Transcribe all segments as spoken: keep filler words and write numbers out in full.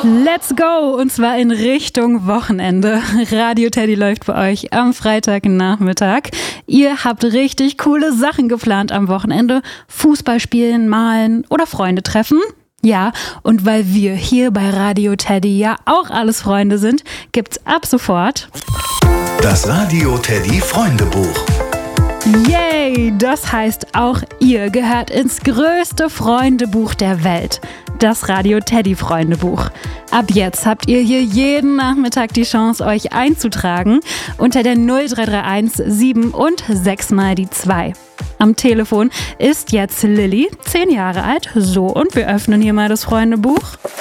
Let's go! Und zwar in Richtung Wochenende. Radio Teddy läuft bei euch am Freitagnachmittag. Ihr habt richtig coole Sachen geplant am Wochenende. Fußball spielen, malen oder Freunde treffen. Ja, und weil wir hier bei Radio Teddy ja auch alles Freunde sind, gibt's ab sofort das Radio Teddy Freundebuch. Yay! Das heißt, auch ihr gehört ins größte Freundebuch der Welt. Das Radio Teddy Freundebuch. Ab jetzt habt ihr hier jeden Nachmittag die Chance, euch einzutragen unter der null drei drei eins sieben und sechs mal die zwei. Am Telefon ist jetzt Lilly, zehn Jahre alt. So, und wir öffnen hier mal das Freundebuch.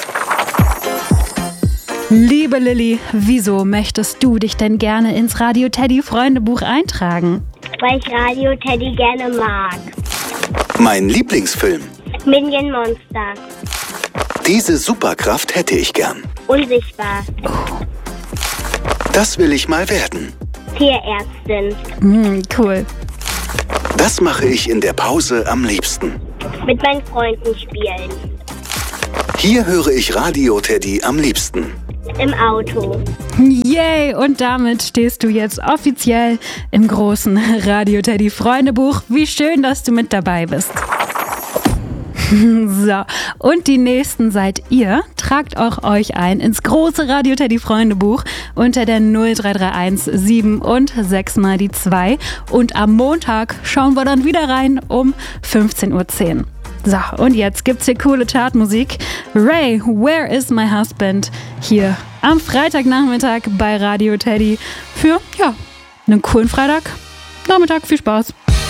Liebe Lilly, wieso möchtest du dich denn gerne ins Radio Teddy Freundebuch eintragen? Weil ich Radio Teddy gerne mag. Mein Lieblingsfilm. Minion Monster. Diese Superkraft hätte ich gern. Unsichtbar. Das will ich mal werden. Tierärztin. Mm, cool. Das mache ich in der Pause am liebsten. Mit meinen Freunden spielen. Hier höre ich Radio Teddy am liebsten. Im Auto. Yay! Und damit stehst du jetzt offiziell im großen Radio Teddy Freundebuch. Wie schön, dass du mit dabei bist. So, und die nächsten seid ihr. Tragt auch euch ein ins große Radio Teddy Freundebuch unter der null drei drei eins sieben und sechs mal die zwei. Und am Montag schauen wir dann wieder rein um fünfzehn Uhr zehn. So, und jetzt gibt's hier coole Chartmusik. Ray, Where is my husband? Hier am Freitagnachmittag bei Radio Teddy für, ja, einen coolen Freitagnachmittag. Viel Spaß.